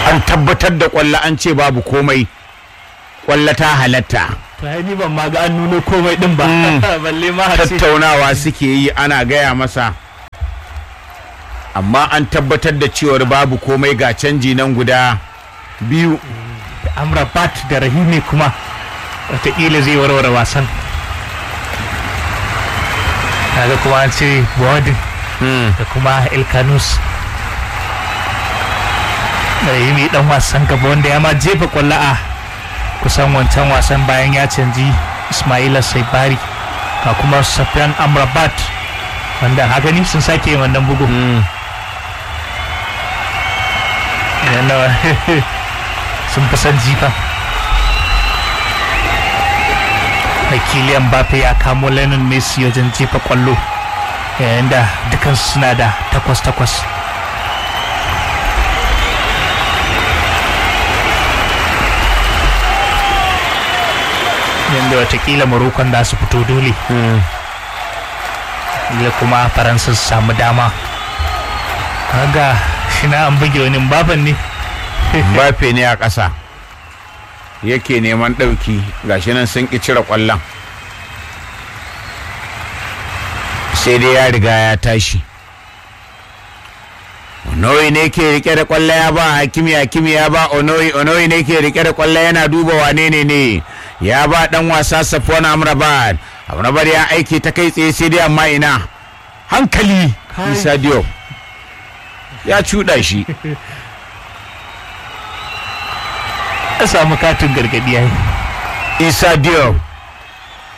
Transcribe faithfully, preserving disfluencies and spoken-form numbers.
an tabbatar da kwallo an ce babu komai, kwallo ta halatta. to ai ni ban ma ga an nuno komai din ba balle ma har sai Tattaunawa suke yi ana gaya masa, amma an tabbatar da cewar babu komai, ga canji nan guda biyu. Amrabat da Rahimi kuma wataƙila zai warware wasan. kaga kuma an ce Bowadin da kuma Elkanus. Rahimi dan wasan gaba wanda ya ma jefa kwallo a kusan wancan wasan bayan ya canji Ismaila Saibari, ga kuma Safiyan Amrabat wanda haka ni sun sake yin wannan bugu. sun fi son jifa. Kylian Mbappe ya kamo Lionel Messi wajen jefa kwallo, yayin da dukansu suna da takwas-takwas. yadda watakila Moroccan da su fito dole, da kuma Faransa su samu dama. Kaga shi na an buge wani Mbappe ne Mbappe ne a ƙasa yake neman ɗauki, gashi nan sun ƙi cire ƙwallon, sai dai ya riga ya tashi. Onoyi ne ke rike da ƙwallo ya ba Hakimi, Hakimi ya ba Onoyi, Onoyi ne ke rike da ƙwallo yana duba wane ne ne ya ba ɗan wasa Safwan Amrabat. Amrabat ya aiki ta kai tsaye, sai dai amma ina hankali Issa Diop ya cuɗa shi. ya samu katin gargadi yayi. Issa Diop